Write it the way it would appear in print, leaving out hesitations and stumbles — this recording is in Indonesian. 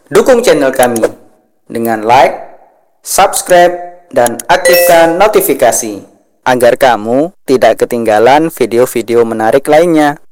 Dukung channel kami dengan like, subscribe, dan aktifkan notifikasi agar kamu tidak ketinggalan video-video menarik lainnya.